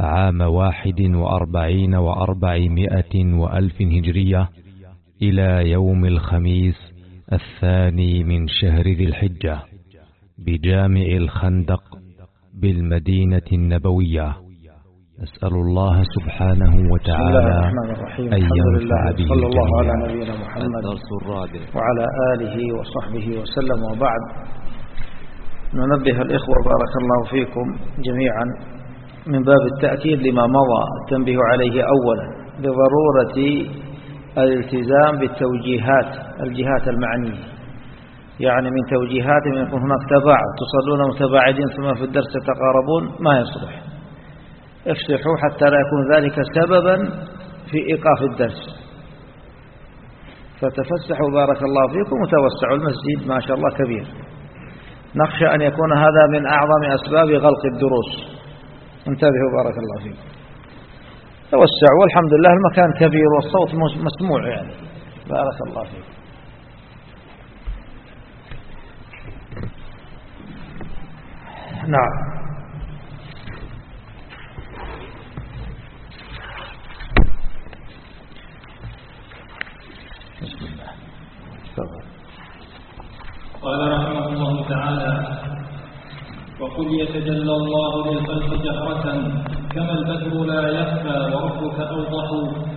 عام 41 و400 وألف هجرية إلى يوم الخميس 2 من شهر ذي الحجة بجامع الخندق بالمدينة النبوية. نسأل الله سبحانه وتعالى أن ينفع به صلى الله على الجميع. نبينا محمد الدرس الرابع وعلى آله وصحبه وسلم، وبعد. ننبه الإخوة بارك الله فيكم جميعا من باب التأكيد لما مضى التنبيه عليه أولا بضرورة الالتزام بالتوجيهات الجهات المعنية، يعني من توجيهات من يكون هناك تباعد، تصلون متباعدين ثم في الدرس تتقاربون، ما يصلح. افسحوا حتى لا يكون ذلك سببا في إيقاف الدرس، فتفسحوا بارك الله فيكم وتوسعوا. المسجد ما شاء الله كبير، نخشى أن يكون هذا من أعظم أسباب غلق الدروس. انتبهوا بارك الله فيكم، توسعوا، والحمد لله المكان كبير والصوت مسموع، يعني بارك الله فيكم. نعم. بسم الله. قال رحمه الله تعالى: وقل يتجلى الله للخلق جهرة كما البدر لا يخفى وربك أوضح